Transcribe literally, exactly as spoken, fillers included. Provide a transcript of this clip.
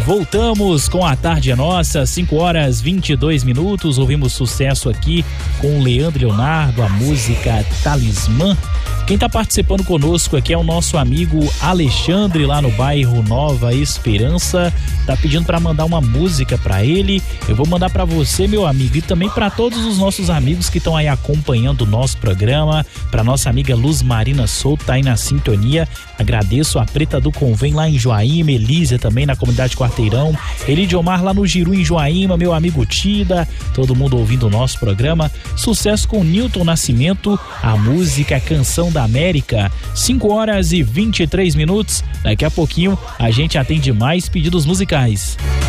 Voltamos com A Tarde é Nossa, cinco horas e vinte e dois minutos. Ouvimos sucesso aqui com o Leandro Leonardo, a música Talismã. Quem está participando conosco aqui é o nosso amigo Alexandre, lá no bairro Nova Esperança. Tá pedindo para mandar uma música para ele. Eu vou mandar para você, meu amigo, e também para todos os nossos amigos que estão aí acompanhando o nosso programa. Para nossa amiga Luz Marina Souto, tá aí na sintonia. Agradeço a Preta do Convém lá em Joaíma, Elísia também na comunidade Quarteirão, Elidio Omar lá no Giru em Joaíma, meu amigo Tida, todo mundo ouvindo o nosso programa. Sucesso com Newton Nascimento, a música Canção da América. cinco horas e vinte e três minutos. Daqui a pouquinho a gente atende mais pedidos musicais.